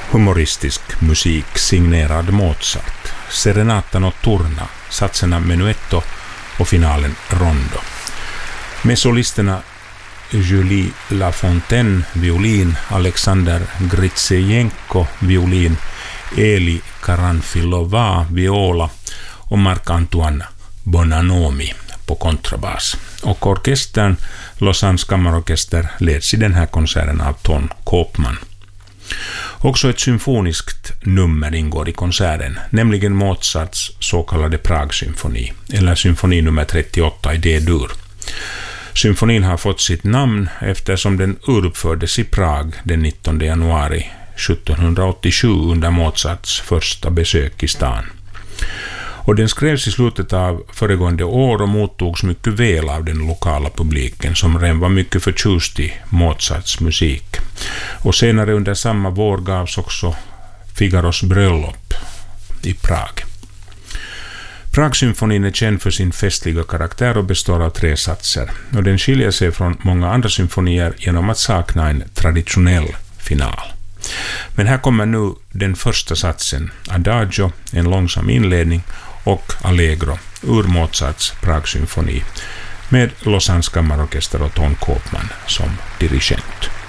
Humoristisk musik signerad Mozart, Serenata Notturna, satserna Menuetto och finalen Rondo. Med solisterna Julie Lafontaine, violin, Alexander Gritsejenko, violin, Eli Karanfilova, viola och Marc-Antoine Bonanomi på kontrabas. Och orkestern, Lausannes kammarorkester, leds i den här konserten av Ton Koopman. Också ett symfoniskt nummer ingår i konserten, nämligen Mozarts så kallade Prag-symfoni, eller symfoni nummer 38 i D-dur. Symfonin har fått sitt namn eftersom den uruppfördes i Prag den 19 januari 1787 under Mozarts första besök i stan. Och den skrevs i slutet av föregående år och mottogs mycket väl av den lokala publiken som redan var mycket förtjust i Mozarts musik. Och senare under samma vår gavs också Figaros bröllop i Prag. Prag-symfonin är känd för sin festliga karaktär och består av 3 satser. Och den skiljer sig från många andra symfonier genom att sakna en traditionell final. Men här kommer nu den första satsen, Adagio, en långsam inledning, och Allegro ur Mozarts Prag-symfoni med Lausannes kammarorkester och Ton Koopman som dirigent.